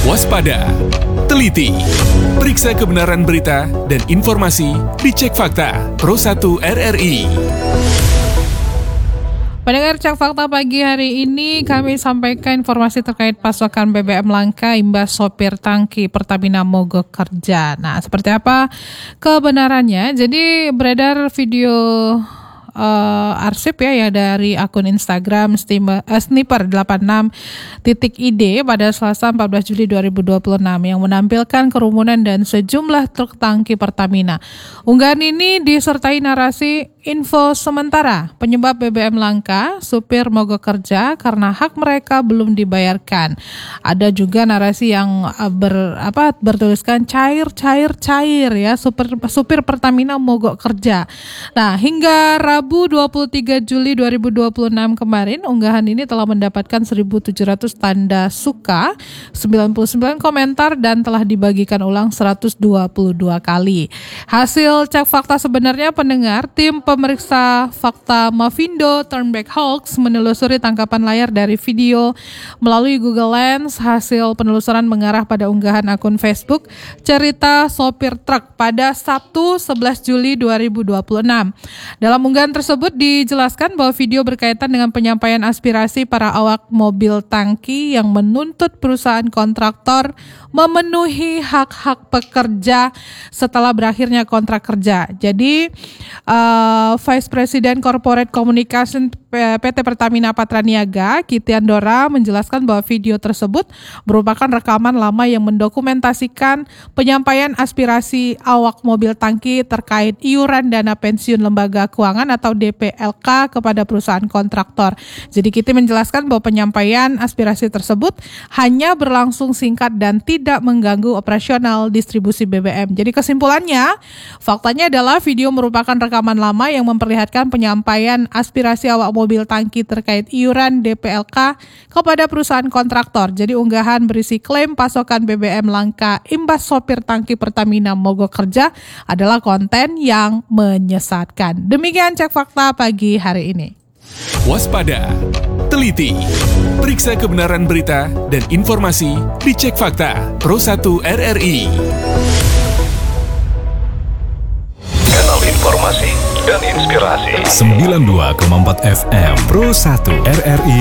Waspada, teliti, periksa kebenaran berita dan informasi, dicek fakta. Pro 1 RRI. Pendengar Cek Fakta pagi hari ini kami sampaikan informasi terkait pasokan BBM langka imbas sopir tangki Pertamina mogok kerja. Nah, seperti apa kebenarannya? Jadi beredar video arsip ya dari akun Instagram sniper86.id pada Selasa 14 Juli 2026 yang menampilkan kerumunan dan sejumlah truk tangki Pertamina. Unggahan ini disertai narasi info sementara penyebab BBM langka, supir mogok kerja karena hak mereka belum dibayarkan. Ada juga narasi yang bertuliskan cair ya, supir Pertamina mogok kerja. Nah, hingga Rabu 23 Juli 2026 kemarin, unggahan ini telah mendapatkan 1.700 tanda suka, 99 komentar, dan telah dibagikan ulang 122 kali. Hasil cek fakta sebenarnya, pendengar, tim pemeriksa fakta Mavindo Turnback Hoax menelusuri tangkapan layar dari video melalui Google Lens. Hasil penelusuran mengarah pada unggahan akun Facebook cerita sopir truk pada Sabtu 11 Juli 2026. Dalam unggahan tersebut dijelaskan bahwa video berkaitan dengan penyampaian aspirasi para awak mobil tangki yang menuntut perusahaan kontraktor memenuhi hak-hak pekerja setelah berakhirnya kontrak kerja. Jadi Vice President Corporate Communication PT Pertamina Patraniaga, Kitian Dora, menjelaskan bahwa video tersebut merupakan rekaman lama yang mendokumentasikan penyampaian aspirasi awak mobil tangki terkait iuran dana pensiun lembaga keuangan atau DPLK kepada perusahaan kontraktor. Jadi Kiti menjelaskan bahwa penyampaian aspirasi tersebut hanya berlangsung singkat dan tidak mengganggu operasional distribusi BBM. Jadi kesimpulannya, faktanya adalah video merupakan rekaman lama yang memperlihatkan penyampaian aspirasi awak mobil tangki terkait iuran DPLK kepada perusahaan kontraktor. Jadi unggahan berisi klaim pasokan BBM langka imbas sopir tangki Pertamina mogok kerja adalah konten yang menyesatkan. Demikian cek fakta pagi hari ini. Waspada, teliti, periksa kebenaran berita dan informasi, dicek fakta. Pro 1 RRI. Kanal informasi dan inspirasi 92,4 FM Pro 1 RRI